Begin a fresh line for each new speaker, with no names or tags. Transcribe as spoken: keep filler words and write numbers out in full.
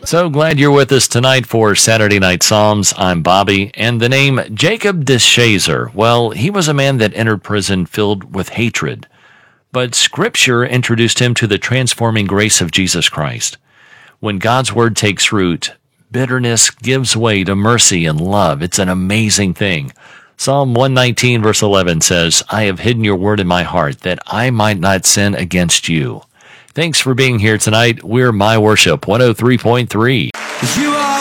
So glad you're with us tonight for Saturday Night Psalms. I'm Bobby, and the name Jacob Deshazer, well, he was a man that entered prison filled with hatred. But Scripture introduced him to the transforming grace of Jesus Christ. When God's Word takes root, bitterness gives way to mercy and love. It's an amazing thing. Psalm one nineteen, verse eleven says, I have hidden your word in my heart, that I might not sin against you. Thanks for being here tonight. We're My Worship one oh three point three.
You are